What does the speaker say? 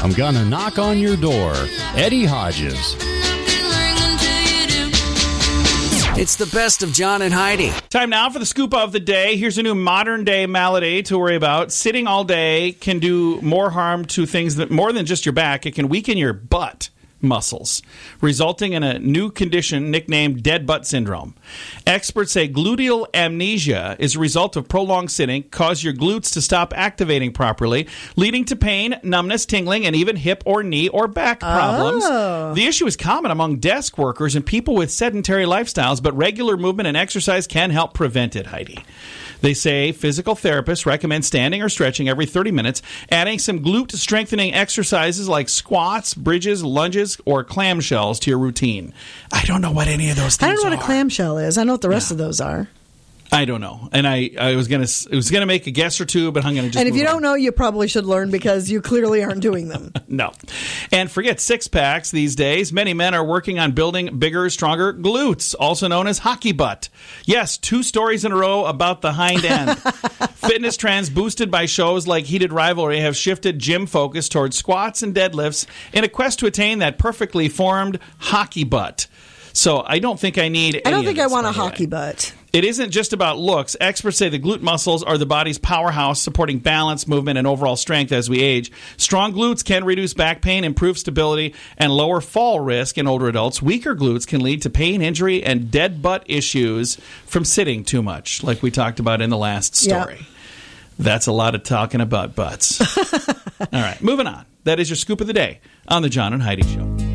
I'm gonna knock on your door. Eddie Hodges. It's the best of John and Heidi. Time now for the scoop of the day. Here's a new modern-day malady to worry about. Sitting all day can do more harm to things that more than just your back. It can weaken your butt muscles, resulting in a new condition nicknamed dead butt syndrome. Experts say gluteal amnesia is a result of prolonged sitting, cause your glutes to stop activating properly, leading to pain, numbness, tingling, and even hip or knee or back problems. The issue is common among desk workers and people with sedentary lifestyles, but regular movement and exercise can help prevent it, Heidi. They say physical therapists recommend standing or stretching every 30 minutes, adding some glute-strengthening exercises like squats, bridges, lunges, or clamshells to your routine. I don't know what any of those things are. I don't know what a clamshell is. I know what the rest of those are. I don't know. And I was gonna make a guess or two, but I'm going to just And if you move don't on. know, you probably should learn because you clearly aren't doing them. No. And forget six-packs these days. Many men are working on building bigger, stronger glutes, also known as hockey butt. Yes, 2 stories in a row about the hind end. Fitness trends boosted by shows like Heated Rivalry have shifted gym focus towards squats and deadlifts in a quest to attain that perfectly formed hockey butt. So I don't think I need any I don't think of I this, want by a the way. hockey butt. It isn't just about looks. Experts say the glute muscles are the body's powerhouse, supporting balance, movement, and overall strength as we age. Strong glutes can reduce back pain, improve stability, and lower fall risk in older adults. Weaker glutes can lead to pain, injury, and dead butt issues from sitting too much, like we talked about in the last story. Yeah. That's a lot of talking about butts. All right, moving on. That is your scoop of the day on the John and Heidi Show.